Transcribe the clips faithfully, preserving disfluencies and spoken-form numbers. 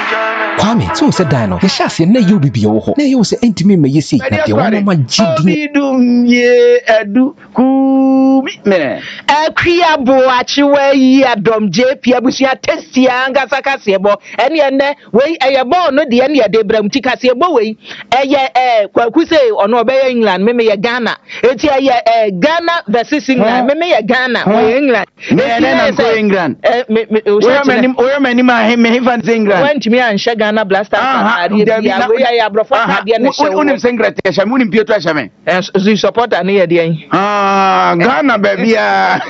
Kwame, so said Dino, the chassis and you be your na you say intimate me see that the one man jiddy dum ye edu ku me e kwia bo achiwe yi adom jp abusia testia ngasa kasebo ene ene we eye bo no de ene de bram ti kasebo we eye eh kwaku say ono obey England me me ye Ghana eti eye eh Ghana versus England me me ye Ghana we England me ene na England eh me we many we many ma me even England went me and Ghana Blasters and we ya brofo ade na show unim singlet ya shame unim pieto ya shame you support an here dey ah Ghana baby ah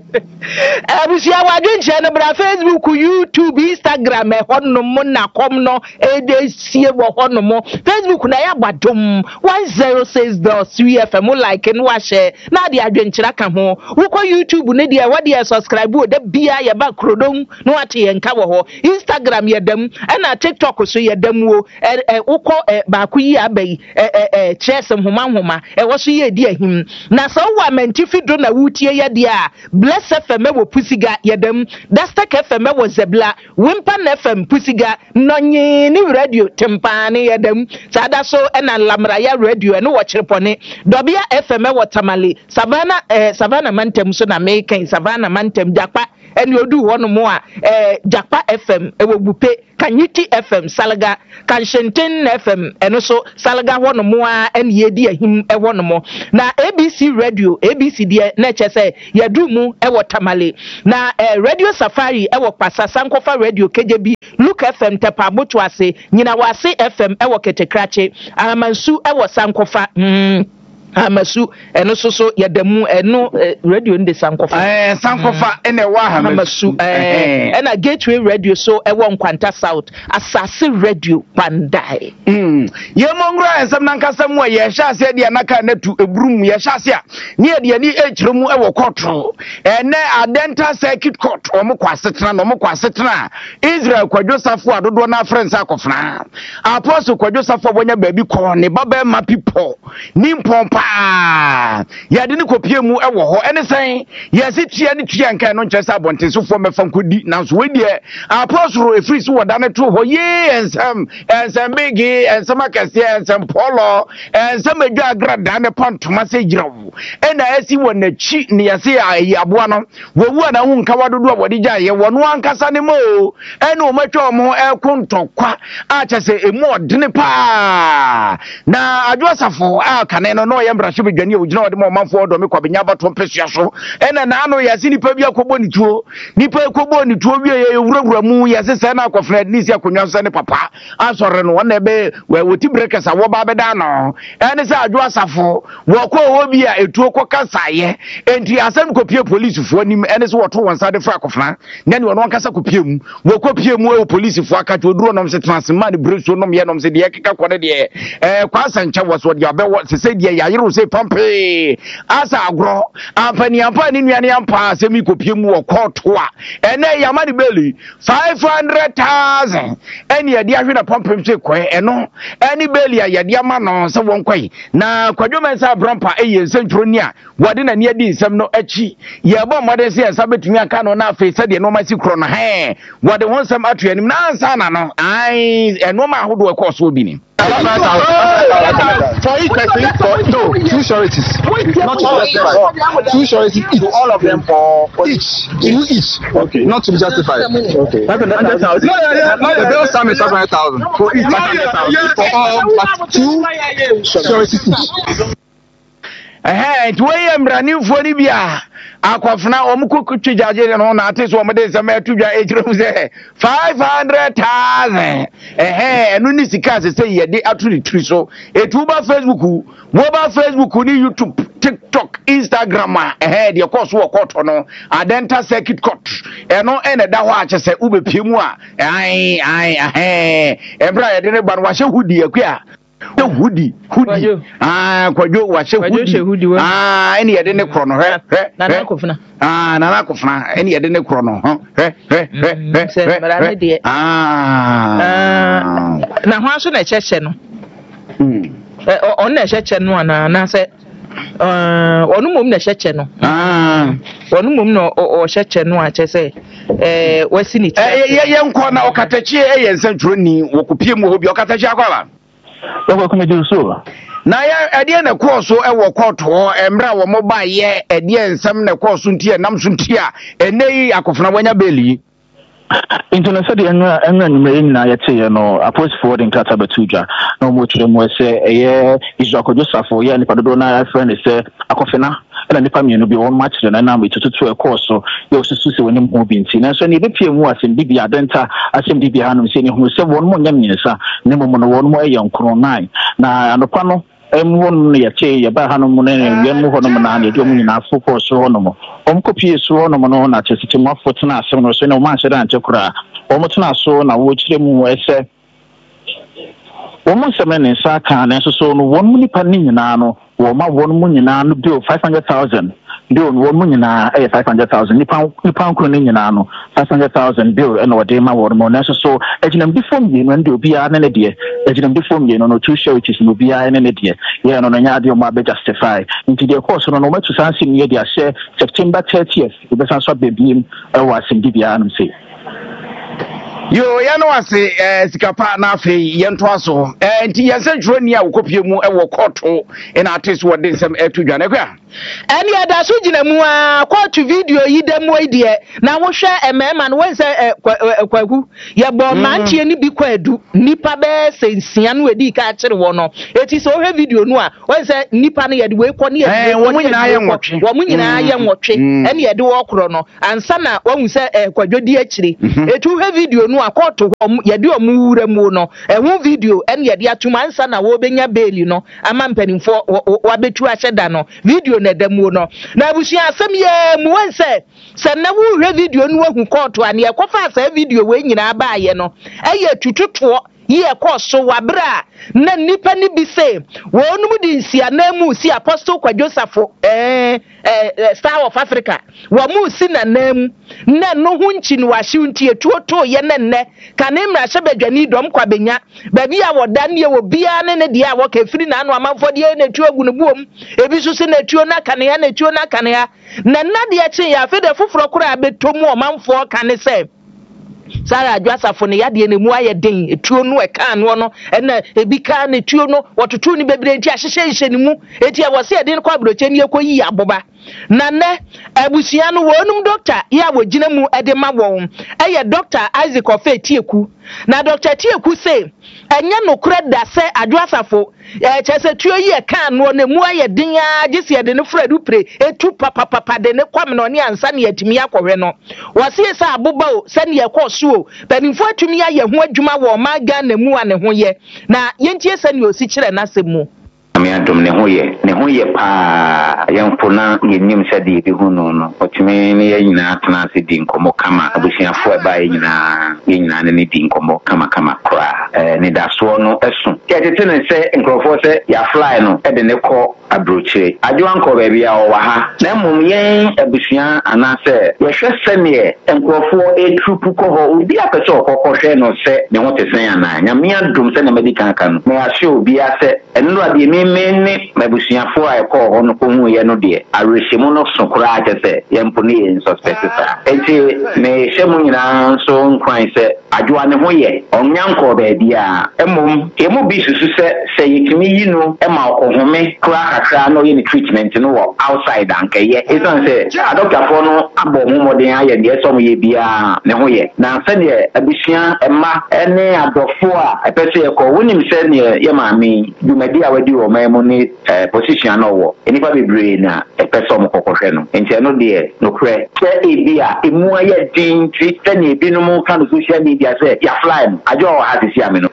abusia wadwenche no bra Facebook YouTube Instagram e honnom na kom no e dey sie wo honnom Facebook na ya gbadom one oh six point three F M like no wa share na de adwenchira ka ho wo ko YouTube ne de wa de subscribe wo da bia ya ba krodom no ate ye nka wo ho Instagram ye dam na TikTok so ye dam wo e wo ba ku yi abai eh eh chesem homa homa e wo so ye di ahim na so wa mentifi do na wutie ye dia Bless F M wo pusiga ye dam Dastak F M wo zebla Wimpan F M pusiga nonye ni radio tempane ye dam sada so e na lamra ya radio no wo chirepone Dobia F M wo tamale Savannah eh Savannah mantem so na mekan Savannah mantem jakpa eni odu wono mo a eh jakpa F M e wo bupe Kanyiti F M Salaga Kanshenten F M eno so Salaga wono mo a eni yedi ahim e wono mo na A B C radio A B C de na chese yadu mu e wo tamale na eh, Radio Safari e wo pasa sankofa radio K J B Look F M tepa boto ase nyina wase F M e wo ketekrache amansu e wo sankofa mm. Hamasu eno so so yadamu eno radio ndi sankofa eh sankofa ene wa Hamasu eh ena Gateway radio so e won Kwanta South Asase radio Pandai mm ye mongro ensem nankasam wa ye hya ase de naka na tu ebrum ye hya ase a ne de ni echiremu e wo kotro ene Adenta Circuit Court omo kwasetena no omo kwasetena Israel kwadwosafo adodo na friends akofna Apostle kwadwosafo bonya baabi ko ne baba ma people nimpompa ya de ne kopie mu ewo ho ene sen ya se tia ne tia nkan no nkyesa abontesofo mefa nkodi nanso we de Apostle efiri so woda ne to ho ye ensam ensam bigi ensam akase ensam polo ensam adwa agrada ne pantoma se girawo ena asi wona chi ne ya se ayi aboa no wowu na hu nka wadodo a wode gya ye wono ankasa ne mo ena o matwa mo ekontokwa a kyese emu odene pa na adwasafo a kane no no brashe bedwane ogina ode mo manfo odo me kwabenya bato mpesua so ena na ano yase nipa bia kobɔ ni tuo nipa kobɔ ni tuo bia ye wurawura mu yase se na akofred ni si akonwa so ne papa asɔre no na be woti breakers a wo ba beda no ene se adwo asafo wo kɔ ho bia etuo kɔ kasaye enti asem kopie police fo nim ene se woto won sa de fra akofra na ne wono kasa kopie mu wo kopie mu e police fo aka to duro nom se transman breso nom ye nom se de keka kɔ de eh kwasa ncha wo so de abewo se se de ya say pampe asa agro ampani ampani nuane ampa semi kopie mu wo court wa ene yamani beli five hundred thousand ene yade ahwe na pampe se kwen eno ene beli ya yade ama no se won kwai na kwadwoman sa brampa eye sentro ni a wade na ne adi nsem no achi ye bo mode se ensa betumi aka no na afi se de no ma si kro no he wade won sem atu anim na ansa na no ai eno ma hodo e course obi ni for each person, for no, two sureties, not to justify. Two sureties each. All of them for, for each, two each. Okay. Not to be justified. Okay. Five hundred thousand. No, yeah, yeah. The bill sum is five hundred thousand for each. Five hundred thousand for all, but two sureties each. Eh, two am running for Libya. Akofna omukuku twijaje no na ate so omede nsema atudwa ejirem se five hundred thousand eh enu ni sika se se yede aturi turi so etuba Facebook wo ba Facebook ni YouTube TikTok Instagram eh de course wo court no Adenta Circuit Court eno ene da ho achese ubepiemu a ai ai eh ebra yede ne ban wa hye hudi akua the hoodie hoodie ah kwadwo wa hye hoodie ah ene yede ne kro no he na na kofuna ah na na kofuna ene yede ne kro no he he he he ah na ho aso na cheche no mm eh on na cheche no ana na se eh onu mum na hyeche no ah onu mum no o hyeche no a che say eh wasi ni eh ye nko na okatachi e ye nsantwroni wokopie mu hobi okatachi akwala Oko kuma di so na ya ade na course e wo court ho emra wo mo ba ye ade ensam na course ntie nam so ntia enei akofuna wanya beli International de enwa enwa numere nyina yete ye no approach forwarding kata betuja no mo tire mo se eye Israel Joseph ye ni padodo na friend se akofena na nipa mienu bi won match na na metututu e course so ye susu se woni mo bi nti na so ne bepie mu asem bibi adenta asem bibi hanom se ni hu se won mo nyam nyesa ne mo no won mo eye nkro nine na anopa no emwon ya che ya ba hanom ne yem ho no na ne dum nyina afo so no mo om kopie so no mo no na che siti mo afo tena asem no so ne o man sheda ante kura o mo tena so na wo kire mu ese o mo se me ne sa ka na so so no won mu nipa ni nyina no wo ma won mu nyina no bill five hundred thousand bill won mu nyina eh five hundred thousand nipa nipa nkro ni nyina no five hundred thousand bill e no de ma won mo na so so ejinam di form yi no ndi obi a na ne de ejinam di form yi no no two charities no obi a na ne de ye no no nya de o ma be justify nti de course no no ma tu san sim ye de share September thirtieth e be san so bebiem e wa sim di bia no say yo ya no ase eh sikapa na afi yento aso eh nti yensantwroni a wokopie mu e wo court e na artist wo de nsem etu dwane kwa eni ada so gina mu a court video yi dem wo ide na wo hwe emema no wense kwaku ye bo mantie ni bi kwadu nipa be sensia no edi ka akire wo no eti so hwe video no a wense nipa no ye de we kɔ ne ye wo nyina ye nwotwe wo nyina ye nwotwe eni ye de wo koro no ansa na wo hu se kwadwodi akire etu hwe video no a court ye de omuwura mu no ehun video eni ye de atuma ansa na wo benya bail no ama mpanimfo wa betu ahyeda no video na demu no na abusia asem ye mu wense se na wo hwe video no hu court an ye kofa asa video we nyina ba ye no eye tututo ye course wabra na nipa ni bi se wonum di nsia na mu si Apostle Kwa Joseph eh eh Star of Africa wa mu si na nam na no hu nchi ni wa hyi etuoto ye ne nne ka ne mra hye badwani dom kwa benya ba bi a woda ne wo bia ne ne de a wo ka firi na anu amanfo de na etu agu ne buom ebi so se na etuo na kane ya na etuo na kane ya na na de achi ya fe de foforo kura abetomu omanfo kane se Sara Joseph ne yade ne mu aye den etuo no e ka no no na ebi ka na etuo no wototo ni bebre nti ahyehye nhye ni mu eti e wo se de kwa broche ni ekoyi aboba na ne abusia no wonum doctor ya wogina mu ede ma won eye doctor Isaac Ofetieku na doctor Tieku say enye no kura da se Adwasafo eh chese tuo yi e ka no na mu aye den ya gise ede ne fradu pre etu papa papa de ne kwam no ne ansa ne yatimi akɔhwe no wose se aboba o se ne yɛkɔ so o panimfo atumi aye ho adwuma wo ma ga na mu ane ho ye na yentie se ne osi kyerɛ na se mu me adom ne ho ye ne ho ye pa yɛmfo na yɛnim sɛ de bi hu no no otumi ne yɛ nyina tena se di nkomo kama abusiafo aba yɛ nyina yɛ nyina ne di nkomo kama kama kora eh ne da so no ɛso yɛtete ne sɛ nkrofo sɛ ya fly no ɛde ne kɔ abrochire adwa nkɔ ba bia o wa ha na mmom yɛn abusia ana sɛ yɛhwɛ sɛne nkrofo etrupu kɔ hɔ obi apɛsɛ ɔkɔkɔhwɛ no sɛ ne ho te sɛn ana nyame adom sɛ ne medical kan no na yɛhwɛ obi a sɛ ɛno ade me me mabusiafo a ɛkɔ hɔ no ko hu ye no de arehyimu no so kora ate sɛ yɛmpo ne yɛ suspect sa enti me hyɛ mu nyinaa so nkwan sɛ adwoa ne ho yɛ ɔnyankɔ baabi a emom emu bi susu sɛ sɛ yɛtumi yi no ɛma ɔkɔhome kora kakra no yɛ ne treatment no wɔ outside ankɛyɛ ɛsan sɛ adɔktafo no abɔ mu mmɔden ayɛ deɛ sɔm yɛ bia ne ho yɛ na sɛdeɛ abusua ɛma ɛne adɔfo a ɛpɛ sɛ yɛkɔ wonim sɛ neɛ yɛ maame dwumadi a wadi wɔ ɔman mu ne position no wɔ enipa bebree na ɛpɛ sɛ ɔmo kɔkɔhwɛ no nti ɛno deɛ nokorɛ sɛ ebi a emu ayɛ din ti sɛ ne ebinom ka no social media sɛ yɛafly no adwo a wɔ ha te si ame no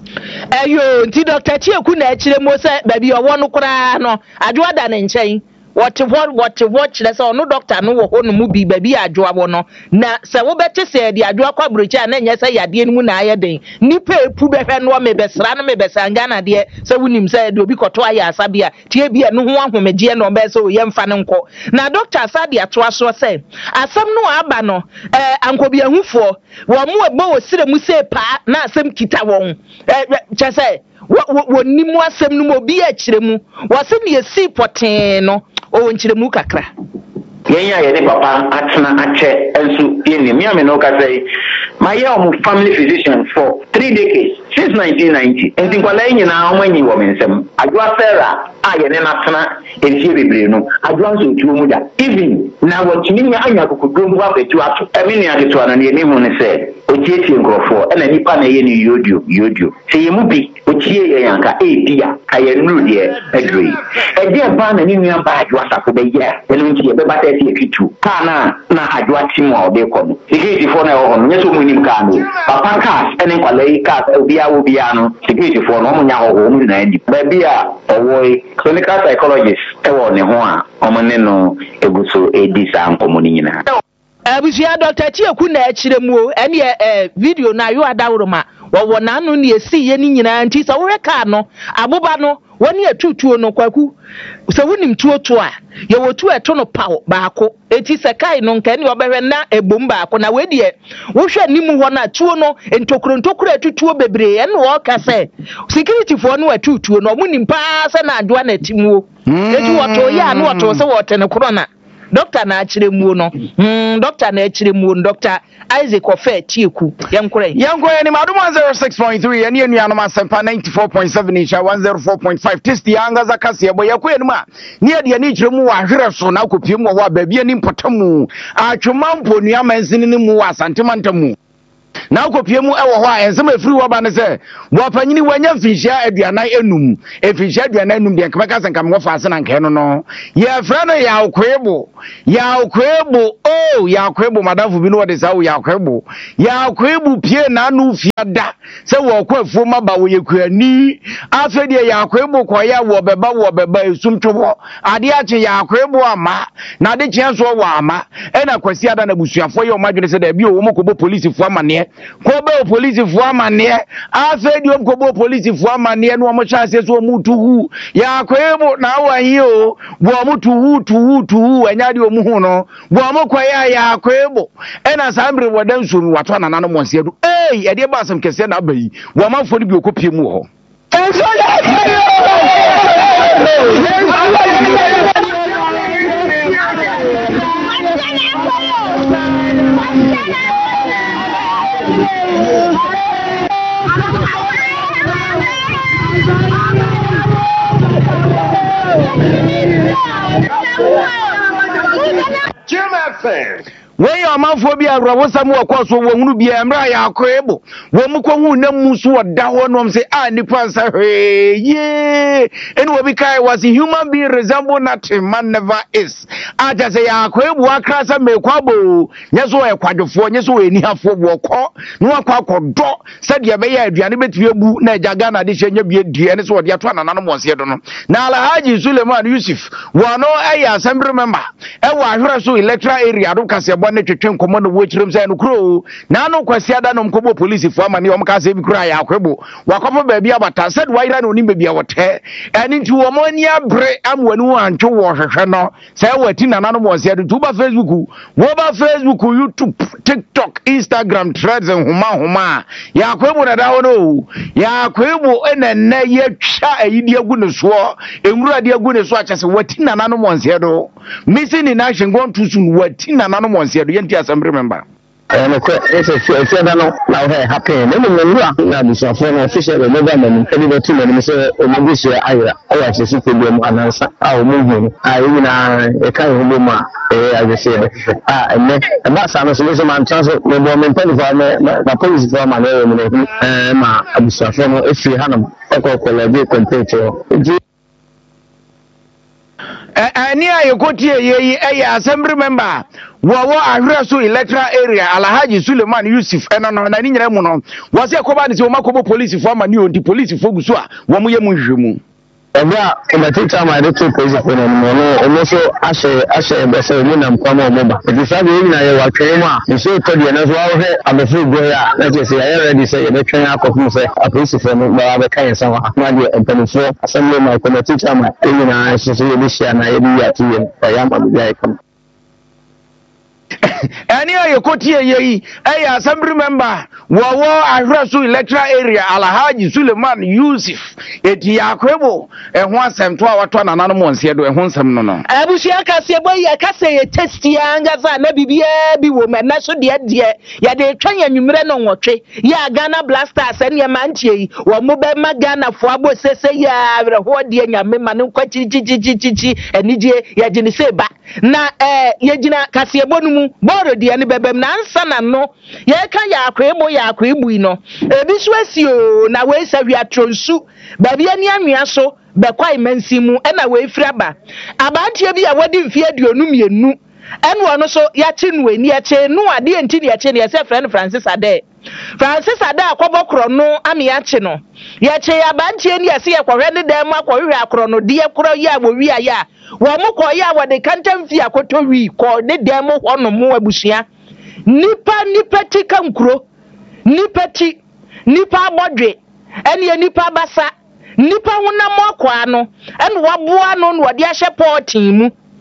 ayo nti Doctor Tieku na akyire mo sɛ baabi ɔwɔ no koraa no adwo ada ne nkyɛn what what what watch let's say no doctor no wo no mu bi ba bi adwoa wo no na se wo bete se de adwoa kwa brocha na nya se yade mu na aye den nipa epu behwe no me besra no me besanga na de se wonim se de obi koto aye asabia tie bia no ho ahomegye no be se o ye mfa ne nko na doctor asade atoa so se asem no aba no eh ankobi ahufo wo mu egbo wo sire mu se pa na asem kita won eh che se wo ni mu asem no mo bi a kire mu wo se ne esi poten no o nchire mu kakra yenya ye ne papa atena ache ensu yeni mi ame no ka say my young family physician for three decades since nineteen ninety and think wala nyina omanyi wo mensem adwa Sarah a ye ne natena ensie bebre no adwa nso tuo mu da even na watini nya anya kokodom wa betu ato emi ne adeto ana ne hu ne say otietie nkrofo ena nipa na ye ne yodio yodio se ye mu bi otie ye yanka e bia ka ye nuru de edrei e de ba na ni nua ba adwa safo be ye enu nti ye be ba tie kitu kana na adwa timu a obe kono security for na ho no nyeso mu nim ka no papa cars ene kwalai cars obi a obi a no security for no munya ho ho mu na adi ba bia owo clinical psychologist e wo ne ho a omo ne no eguso edi sa nkomo ni nyina abusia doctor Tieku na akire mu o ene eh video na yo adawroma wo wo na no ne esi ye ni nyina nti so wo reka no aboba no woni atutuo no kwaku so wonim tuo to a ye wotu eto no paw baako eti sekai no nka ne obehwe na ebom baako na wedie wo hwe nimu ho na tuo no entokuro ntokuro atutuo bebre ene wo ka se security fo no atutuo no omunim pa se na adwa na timuo eti woto ya no woto se wote ne korona doctor na akire mu no mm doctor na akire mu doctor Isaac Ofe Tieku yankure yankure ni madum one oh six point three ene enu no asempa ninety-four point seven isha one oh four point five test yanga zakase ebo yakoye numa ni ade ni kire mu wa hwere so na akopie mu wa ba bia ni mpotamu atwomampo nua mansini ni mu wa santemantamu na akopie mu ewo ho a ensem afiri wo ba ne se wo panyini wanya fihia aduanan enum efihia aduanan enum de nkama kasa nkama wo fa ase na nke no no ye fra no ya okwebo ya okwebo oh ya okwebo madafu bi no de sa ya okwebo ya okwebo pie na anu fiada se wo kwafuo maba wo yekuani afa de ya okwebo ko ya wo beba wo beba esumtwo ade ache ya okwebo ama na de chienso wo ama ena kwasi ada na busuafo ye o madwene se da bi o wo mokobo police fo amane kobe police fo amane afa di omkobo police fo amane no mo chance so mutuhu ya kwebo na wanyi o bo mutuhu tuhu tuhu anya di omuhu no bo mo kwaya ya kwebo ena sambre wodan so mi wato na nanu monse edu eh e de ba asem kese na abayi bo ma fo ni bi okopie mu ho enso ya wey amafo bi agro sam wakoso wo hunu bi emra ya akoebo wo mu ko hu na musu oda ho no say ah nipa nsa hwe ye eni wo bi kai was a human being resemble nothing man never is aja say ya akoebo akrasa mekwabo nyeso e kwadwofo nyeso eni hafo bo ko no akwa akodo se de be ya aduane betue bu na jaga na de hyenye bi die eni so ode ato anana mo nse do no na Alhaji Suleiman Yusuf wono ayi assembly member e wa ahwere so electoral area do kase ne twetwe komo no wo chirem say no kro na no kwasi ada no mkobo police fo amane o mka say bi kro ya akwebo wakopo ba bia bata said waira no nim bia wote eni nti wo mo ni abre amwanu antwo wo hwehwe no say wati na nano mo say do tuba Facebook wo ba Facebook YouTube TikTok Instagram Threads and huma huma ya akwebo na da wono ya akwebo enenne ye twa ayidi agu ne so enwuru ade agu ne so achase wati na nano mo say do missing in action go to soon wati na nano mo say do yenti assembly member eh no it's a it's no now hey happy no no no na busa for no official the government any the team no say o mo bi share ayira o wa se ko bi mo anansa a o mo hu ayi na e kai hu mo ma eh I say ah enne e ba sa no so so man transfer me bo me pen for me na police for ma no me eh ma busa for no e fi hanam e ko ko le bi compete ani ayekotie yeyi eye assembly member wo wo ahwere so electoral area Alhaji Suleiman Yusuf eno no na ni nyere mu no wo se ko ba ni se o makobo police fo amani o ndi police fo guso a wo mo ye mu hwemu Eba committee chairman dey to police for no no almost ashe ashe be say mu na mkwama omoba. It say we na ye wa twem a you say to dey na so wa he abefu go ya na say I ready say ye be twem akofum say a police for no ba be kan say wa na dey empanifo assembly my committee chairman e na so so ye be share na ye bi ya tiye ya ma bi ya kam. Any of Kotia ye, a assembly member, Wawa, Ahrasu electoral area, Alahaji Suleiman Yusuf, Etiakwebo, and once and two hour to another month, and once some no. Abusiaka Seboy, Yakase, Testia, Angaza, maybe be woman, that's what the idea. Ya de try and you no watch, ya Ghana blasters, and your manchi, or Mobile Ghana for Abo says, ya, what dear Yamman, Kwachi, and Nije, Yajiniseba. Na, eh, Yajina Kasiabonu. Boro di ani bebem na ansa na no ye kan ya akwebo ya akwebu no ebi so asio na we sa wi atronsu ba bia ni anwea so be kwai mansimu e na we fraba abatie bi a wadi mfie aduonu mienu eno no so ya chi no ani ya chi no ade enti ne ya chi ne ya se friend Francis Ade Francis Ade akobokro no ame ya chi no ya chi abatie ni ya se ya kwahwe ne dem akwahwe akro no de akro ya wo wi aya wo mo ko ya wo de kantam fi akoto wi ko de dem ho no mo abusua nipa nipa ti kankuro nipa ti nipa abodwe ene nipa basa nipa honam akwa no ene waboa no no de ahye portin mu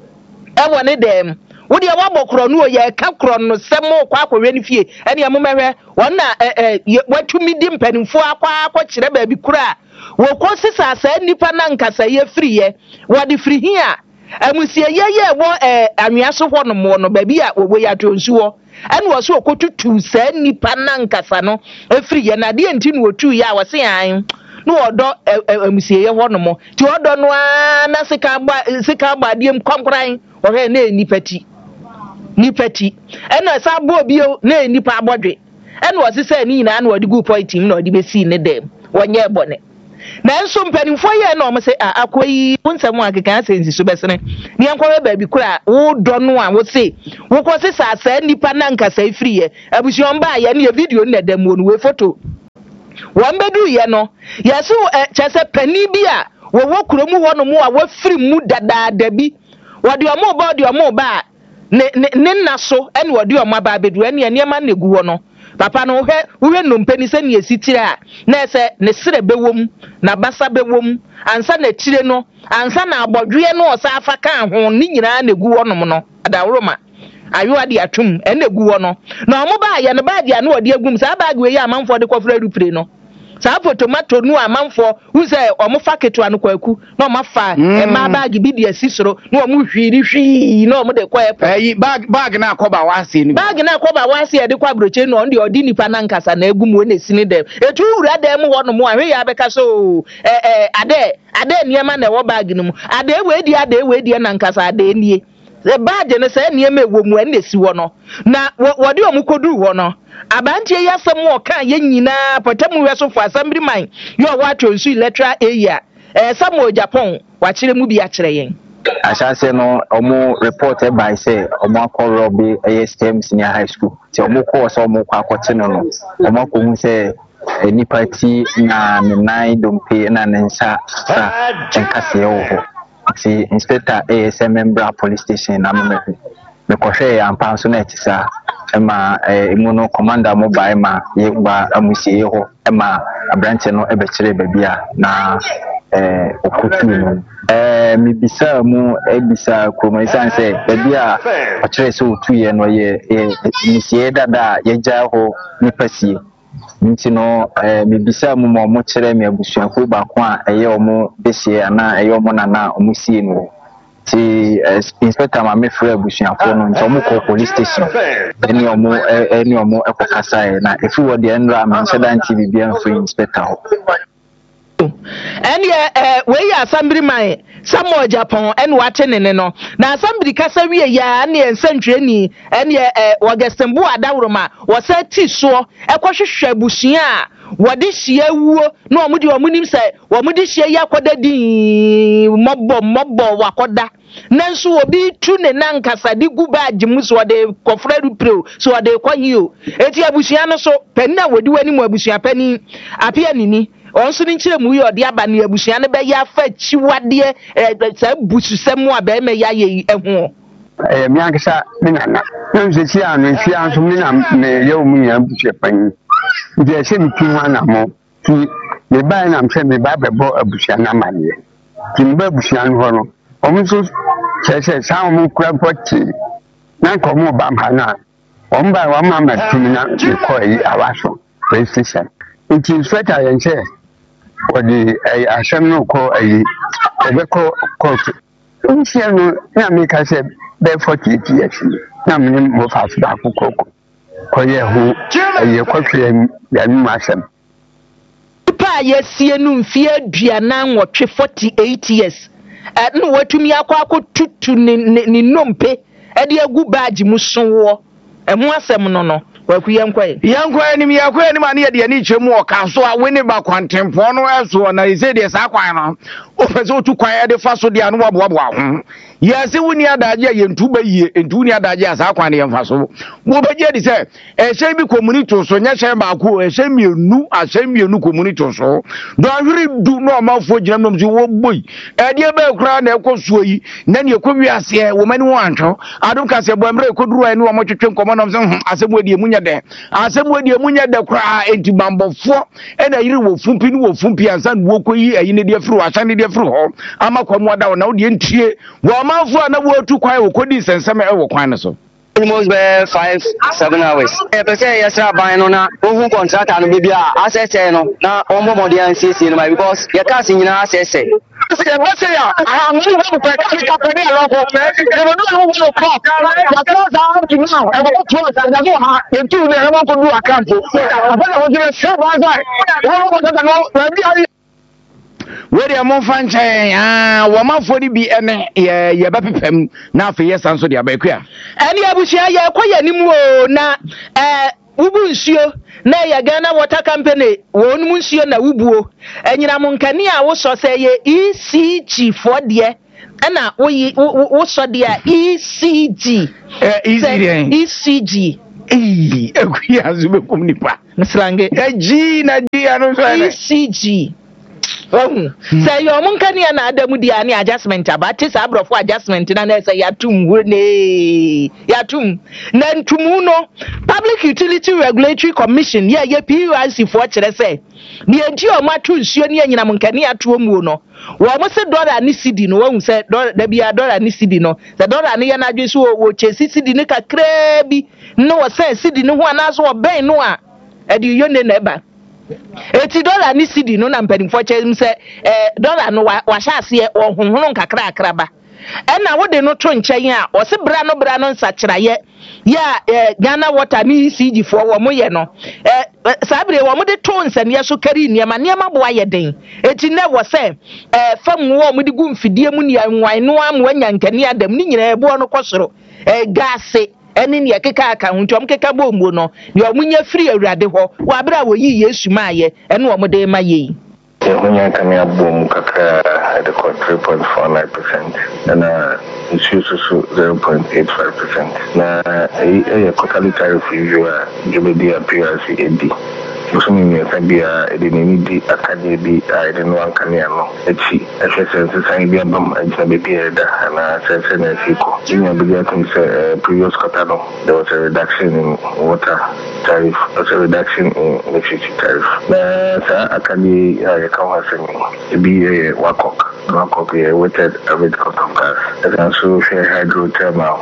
e wo ne dem wo de wabokro no ye ka kro no semo kwa akwa ni fie ene ya momehwe won na eh watumi di mpanimfo akwa akwa kire ba bi kura wo ko sisa asa nipa na nkasa ye free ye wo de free hia amusie ye ye wo eh anwea so ho no mo no ba bi a wo ya tonsu wo ene wo so okotutu sa nipa na nkasa no e free ye na de enti no otu ya wo se an no odo amusie ye ho no mo ti odo no na sika gba sika gba de kwankran wo he na nipati nipati ene sa bo bio na nipa abodwe ene wo se se ni na na wo de gu point na wo de besi ne dem wonye bone na nso mpanimfo ye na o se akoyi unsemu akeka sensi so besene ni enkowe ba bi kura wo do no a wo se wo ko se sa sa nipa na nkasa ifri ye abusion ba ye na video na dem wonu we photo won bedu ye no ye so chese pani bi a wo wo kuromu ho no mu a wo firi mu dadaada bi wo de omo ba de omo ba ne ne na so ene wo de omo ba bedu ene ene ma negu ho no papa no hwe hwe no mpani se ne esitire a na ese ne sere bewom na basa bewom ansa na tire no ansa na abodwe no osa afa kan ho ni nyina na egu wonom no adawroma ayo ade atum ene egu wo no na omo ba ye ne ba dia na ode agum sa ba gwe ye amanfo de kofra rupre no sa tomato nu amanfo hu se omo fa ketua no kwaku na omo fa e ma bag bi de asisoro na omo hwiri hwi na omo de kwa e bag bag na akoba wase ni bag na akoba wase e de kwa broche no de odi nipa na nkasa na egum wo na sini dem etu wura dem ho no mo ahwe ya beka so eh eh ade ade niema na wo bag no mu ade we di ade we di na nkasa ade nie e bag ne se niema ewo mu en esi wo no na wo de omo kodu wo no abantie yasem wo kan ye nyina potamu weso for assembly man yo wa tonsu electoral area eh Samuel Japan wa kire mu bi a kire yen ashase no omo report e by say omo akoro bi A S T M senior high school ti omo ko so omo kwa akote no no omo ko hu say ni party na me nine dompe na nensa sa enkase wo ho ti inspector A S M member police station na me me ko hwe ampa so na etisa ema imuno commander mobile ma yegba amusie ho ema abrante no ebekire babia na eh okutu no eh mibisa mu ebisa kromoisan se babia akire so otu ye no ye misie dada yeja ho nipasi nti no eh mibisa mu mo kire me abusuafo ba ko a eye omo besie ana eye omo nana omusie no ti inspector ma me frɛ abusuafo no nti omo ko police station eni omo eni omo ekokasa na efi wo de enra ma nsedan T V bia free inspector ho eni eh we ya assembly man Samuel Japan eni wa che ne no na assembly kasa wie ya ne ensantwe ni eni eh Augustin Bu Adawroma wo sa ti so ekohwehwe abusua a wodi hia wuo na omudi omunim se omudi hia yakoda din mobbo mobbo wakoda nanso obi tu ne nankasa di guba agimu so de kofra rupre so de kwa hio eti abusua no so penna wodi wani mu abusua pani apia nini onso ni nkyere mu yɛ ɔde aba ne abusua ne bɛyɛ afa chiwade sa bususɛm a bɛɛ me ya yɛ ɛho eh mi ankasa me nana na nse si anu si anso me na me yɛ mu nya busua pan nti ɛsɛ mi tu ho na mo ti me ba na mhwɛ me ba bɛbɔ abusua na mane ti me ba abusua no ho no ɔmo so kyerɛ sa ɔmo kura pɔti na ko mo ba ma na ɔmo ba wa ma ma tu na ko yi awaso precision nti sweater yɛn sɛ wɔde ɛy asɛm no kɔ ɛyi ɛbɛkɔ kɔɔto nti no na me ka sɛ bɛ forty years na me mo fa so ba kokoko kɔyɛ ho ɛyɛ kɔtwe ya mu asɛm pa yesie no mfie aduana nwɔtwe forty-eight years eh no watumi akɔ akɔtutu ne ne nompe ɛde agu badge mu sonwo ɛho asɛm no no waku yankwae yankwae nim yankwae nim ane yɛ ni kyerɛ mu ɔka so a wene ba kwantempɔ no ɛso na ise de saa kwan no o pɛ sɛ otu kwan ɛde fa so de anu waboaboa ho yɛse woni adagye yɛntu ba yie entu ni adagye asa kwan ne yɛmfa so wo bɛgye de sɛ ɛhyɛ bi community so nyɛ hyɛ baako ɛhyɛ mienu ahyɛ mienu community so do ahwere du no ɔmafo gyina nom so wo boy ɛdeɛ bɛ kura na ɛkɔ so yi na ne ɛkɔ wiase wo mani wo antwo adom ka sɛ boamre ɛkɔ duru ani wo mɔtwetwe nkɔmɔ nom sɛ asɛm wadi mu nya de asɛm wadi mu nya de kura enti bambɔfo ɛna yiri wo fumpi ni wo fumpi ansa wo kɔyi ayi ne de afiri ahya ne de afiri hɔ ama kɔmo da wo na wo de ntie wo amanfo na wo tu kwan wo kɔdi sensɛm ɛwɔ kwan no so almost be five seven hours e pe say yesra ban no na ohu contractor no bibia asese no na ombo modern cc no because ye ka sin nyina asese say what say ya ah no no pe ka ka pe ni lo ko e no no wo ko ya ka za am to now e go to us and go ha e tu ne e mo ko du account aba na wo dire say ba za wo ko ta no bi ai where the among fanchine, ah, woman forty be ene ye bepem na fe yes and so de abekua. Ani abusia ye kwaya nimu o na eh ubu nsuo na ya Ghana Water Company wo nu nsuo na ubuo. Enyina mo nkani a wo so se ye E C G for de na wo wo so de a E C G. Eh E C G. Eh ekuya azube kumnipa. Nsrange. Eh G na G anu so E C G. Oh, say your monkey and Adamu Diani adjustment about this abro for adjustment and I say yatum wene yatum. Then tumuno Public Utility Regulatory Commission, yeah, ye P U I C for say. Near Gio Matu Sioni and Yamunkania to Muno. Well, must a dollar Nisidi no one said there be a dollar Nisidi no. The dollar Niana Jesu will chase Sidinica Crabby. No, say Sidi no one as or bay noa. Edu yone neba. eighty dollars ni cedi no na mpanimfo kyem se eh dollar no wa hya ase ohonhon kakra akraba ena wo de no to nkyɛn a o se bra no bra no nsakyeraye ya eh Ghana Water ni E C G fo wo mo ye no eh sabre wo mo de to nsane so kari niema niema bo aye den eti ne wo se eh fam wo mo de gu mfidie mu ni anwan no am wanya nkani adam ni nyina ebo no kosoro eh gase eni ne keka aka huntom keka bombo no ne omunya free awurade ho wa bra wo yi Yesu maaye ene wo de ma ye omunya kamia bom kaka the three point four nine percent na issue so zero point eight five percent na e quarterly tariff review a jobedi appear as E D Musumi mi sabia edini di akade bi ide no ankane no echi ehwese san bi ambam ajina be bi eda na sense na siko jinya bi atum se previous quarter no there was a reduction in water tariff, also a reduction in electricity tariff na sa akade ya kawa semi bi wakok wakok ye weighted average cost of gas and also share hydrothermal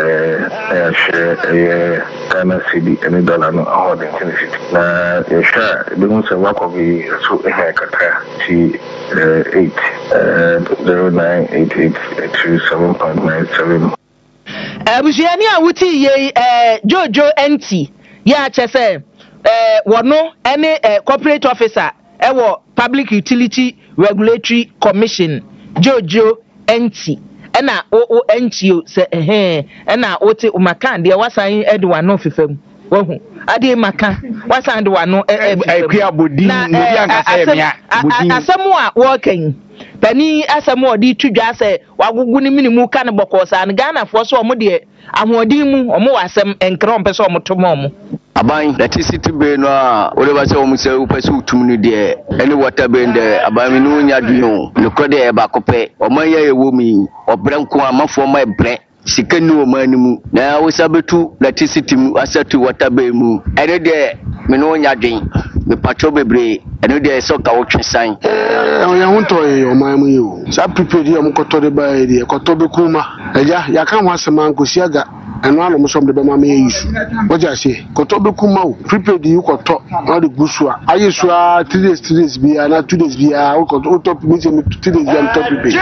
eh share Ghana cedi and dollar no according to the city na sure the most work of the so here kaka t eight zero nine eight eight two seven point nine seven abuziani a wuti ye eh Jojo Enti ya chese eh wono any corporate officer e wo Public Utility Regulatory Commission Jojo Enti ena o Enti o se eh ena oti umakan de wasan edwa no fefam wahu ade maka wasan de wano ekua bodin no bi anka se mia bodin asemu a wo kan pani asemu odi tudwa se wagugu ni minimu kan boko sa Ghana fo so omo de ahoodin mu omo wasem enkra ompe so omo tomo omo aban electricity bill no a whatever say omu say upesu utum no de any water bill de aban mi no nya dwon no kode e ba kope oman ya ewo mi obranko amafo ma ebre sika ni o man mu na wo sabetu electricity mu asatu water bill mu ene de mi no nya dwon me patro bebre ene de so ka wo twesan eh ya hunto e o man mu yo sa prepare ya mu koto de ba e de koto be kuma eja ya kan wa sema nkosiaga eno alo mo som de be ma me yisu wo ja se koto be kuma o prepare you koto na de gusua ayesua three days three days bia na two days bia wo koto top me me two days bia top be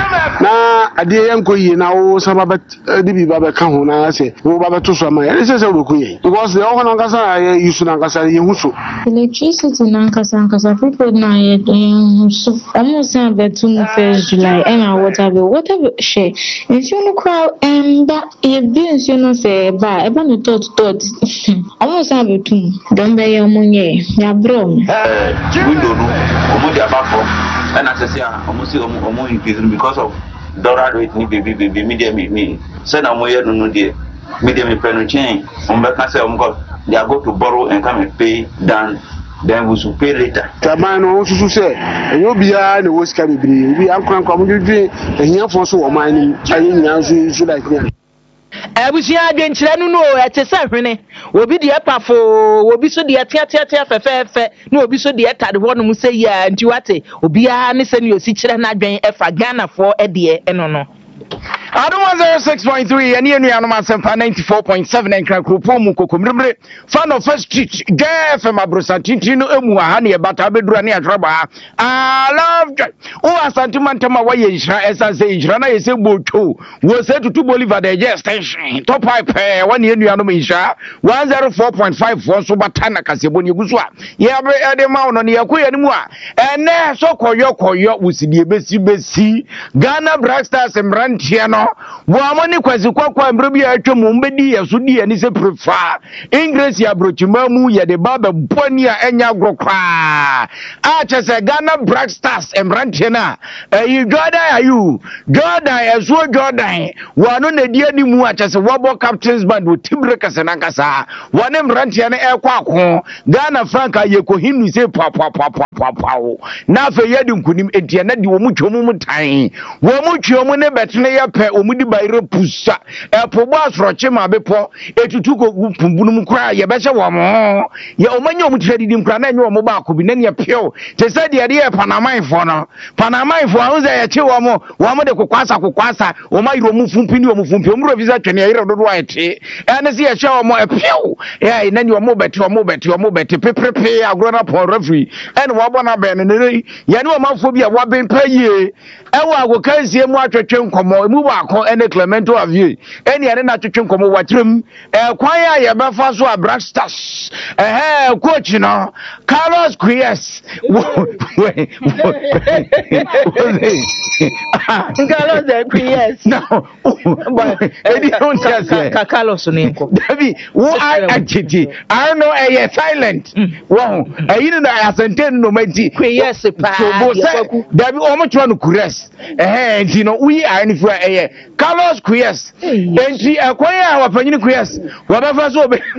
na ade yanko yi na wo sama ba de bi ba be kan ho na se wo ba be to so ma ya se se wo ko yi because the ho na nkasa yisu na nkasa ye huso electricity na nkasa nkasa prepare na ye so almost about two first July and our water bill water share if you no crowd and that ye be you no say ba e ba no tot tot almost about two don be your money ya bro eh window no omo dia ba for and access ya omo see omo omo increase because of dollar rate ni baby baby media me me say na mo ye no no dey media me pen no change omo be can say omo go they are go to borrow and come and pay down. Then we should pay later. Tamano so say you bia na wo sika bibiri bi ankran kwa mo dwedwe ehia fo so wo man ni ayi nya so so like me abusia adwenkyere no no ete se hwene obi de epafo obi so de etiatia fefefe na obi so de etade ho no mu se ya nti wate obi a ne se ne osi kire na adwen efa Ghana fo ede eno no I don't want zero six point three and you know my ninety-four point seven and Krakopomu Kokomre fan of first street Jeff and my brother Tintino Emu Hani about Abedurani Atraba. I love oh Santimantama way as I say Rana is a bocho was said to two Bolivar the jet station top pipe one year you know Misha one zero four point five for Subatana Casiboni Guzwa. Yeah, the mount on the Aqua anymore and then so koyo koyo was the besi besi Ghana Black Stars and Rantiano. Wamani kwezi kwa kwa mbrebi ya chomu mbedi ya sudi ya nise prefa Ingresi ya brochimamu ya de baba mpwani ya enya grokwa Acha se Ghana Black Stars Mbrantiana E yu Jordan ya yu Jordan ya suo Jordan Wano ne dia ni mu acha se Wabo Captains Band Wo tibreka senakasa Wane Mbrantiana e kwa kwa Ghana Franka ye kohinu se pa pa pa pa pa pa Na fe yedi mkunim etiana di wamu chomu mutai Wamu chomu ne betune ya pe omudi bayre pusa e pobo asroche ma bepo etutu ko pumbunu mu kra ye behye wo mo ye omanya omutire didim kra na enye wo mo ba ko bi na ne pio te se de de e panamai fo no panamai fo ahun ze ye che wo mo wo mo de kokwasa kokwasa o ma yiro mu fumpini o mu fumpi o mu revisa twene yiro dodo wa ete e ne se ye hye wo mo e pio e na ne wo mo beti wo mo beti wo mo beti pepepe agro na pon referee e ne wo bo na be ne ne ye ne wo manfo bi a wo ben paye e wo agokansie mu atwetwe nkomo mu ba ko ene Clemento Avie ene ene na twetwe nkomo watrem e kwan ya ye befa so Black Stars eh coach no Carlos Queiroz Carlos Queiroz no but e don't just Carlos Nko David wo I agiti I know e silent wo e yin na asante no mati Queiroz pa David o mo twa no Queiroz eh nti no we are ni for eh Carlos Queiroz enti akwaya wapanyini Queiroz wabafa so be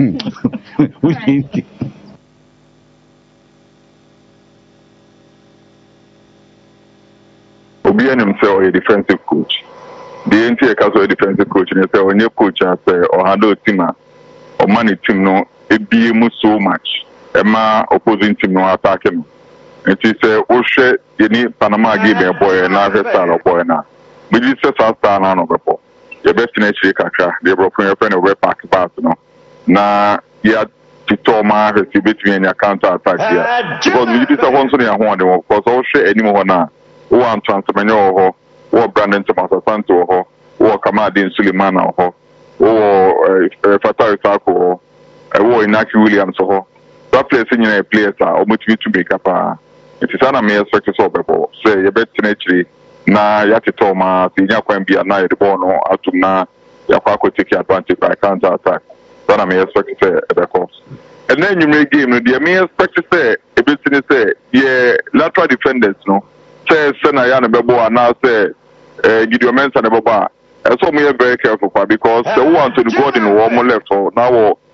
Obi anim say o defensive coach the entire casual defensive coach and say onye coach as or handle team or manage team no e be mu so much e ma opposing team no attack him it is say o hwe ni Panama game boy na star boy na we just say star na no before your best in actually kakra they bro friend friend we pack pass no na ya to ma he between any counter attack here because we just want so na ho de because o hwe ani mo na o wan transfer ho o Brandon Thomas Santo ho o Kamadin Suleiman ho o Fatai Sako ho o Inaki Williams ho that place in a place are motivate to make up it is an amazing success of before say you bet actually na yati toma tinya kwa mbia na the ball no atumna ya kwa ko take advantage by counter attack that amazing success e be course and then you make game no the amazing success e be say yeah lateral defenders no say sena ya na bebo na say eh Gideon Mensah na bebo e so me very careful because the one to the God in one more left now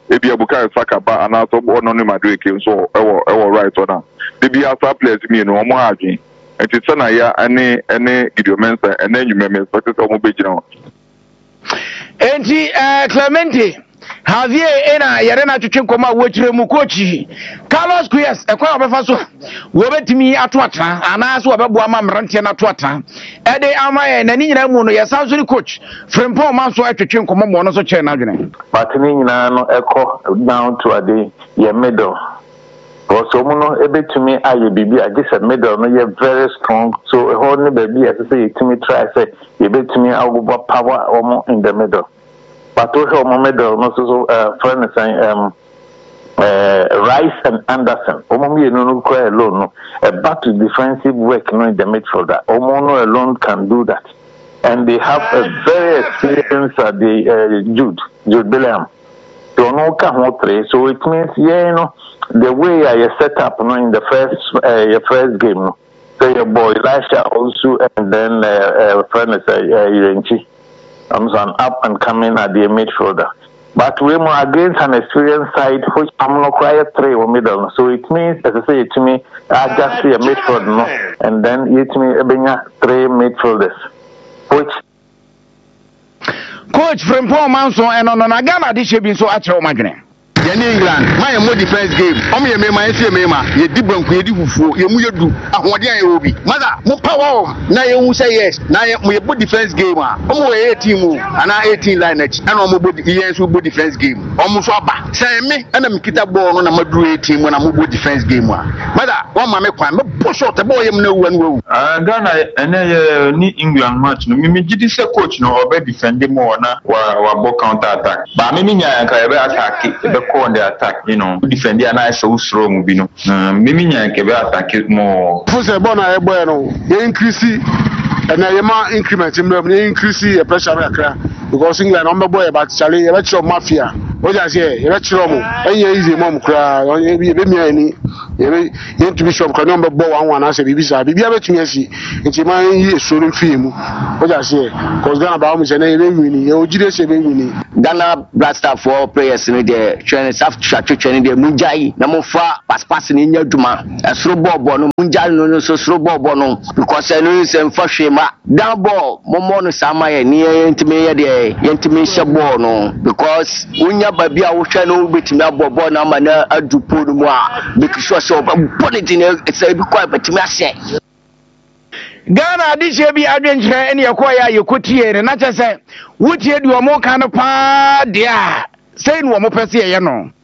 ebi Bukayo Saka ba anaso ono ne Madueke so ewo ewo right ona de bi asa players mi no omo adwen enti sana ya ane ane Gideon Mensah ane nyumeme so ke omo begina enti eh Clemente Javier ena yare na twetwe nkoma wochire mu kochi Carlos Queiroz ekwa obefa so wo betimi ato atra anaso obebo ama mrantie na ato atra e de amaye na ni nyina mu no yesan so ni coach Frimpong man so atwetwe nkoma mo no so che na adwene but ni nyina no ekọ down to ade ye middle so mu no ebetumi aye bibi agisa middle no ye very strong so e ho ne baby as say yetimi try say ye betumi agobo power omo in the middle. But also, Momedo, no so uh, friend saying um uh, Rice and Anderson. Omomi no quite alone. No, a back to defensive work no in the midfielder. Omono alone can do that, and they have a very experienced uh, the uh, Jude Jude Bellingham. So no can three. So it means yeah, you know the way I set up no in the first uh, your first game. No, so your boy Elisha also, and then uh, uh, friend say uh, Irenchi. I'm an up and coming at the midfielder. But we're more against an experienced side, which I'm not quite three or middle. So it means, as I say to me, I just see a midfield, no? And then it means three midfielders. Which Coach Frimpong Manson and on Ghana, this should be so actual, my grand. In England, my more defense game. Omi me my see me ma. Ye di banku ye di fufu. Ye mu ye du. Ahode an ye obi. Mother, mo power na ye hu say yes. Na ye mo ye bo defense game ah. Omo we eighteen mu. Ana eighteen line each. Ana omo bo ye so bo defense game. Omo so aba. Say me ana me kita ball no na maduru eighteen mu na mo bo defense game ah. Mother, one ma me kwan me push out the ball ye mu na wu anu. Ah Ghana ene ye ni England match no. Me me gidi say coach no obe defend mo na wa wa bo counter attack. Ba me me nya ka ye be attack e be on the attack, you know, defend the nice so strong, you know. Mimi can be attack more. For the bona e boy no, you increase and na yema increment him increase the pressure because England number boy about Charlie, you bet your mafia. What I say, you bet your mom, and you easy mom cry, you be me any. You need to be sure because number boy one one answer Bibisa, Bibi bet me see. It's my year showing film. What I say, because Ghana Baum is an winning, you just say winning. Ghana blaster for players in the training, staff training the Munjai, Namofa, pass passing in your Duma, a slow ball, Munjai, no so slow ball, because I know it's in for shame. Down ball, Momono Samaya near intimate the intimate ball, no, because when your baby I will channel with me about Bonamana, I do put more because so put it in it's a quite but me say. Ghana this year be adventure any acquire you could hear and not just say, would you do a more kind of pa dear? Say no more per se, you know.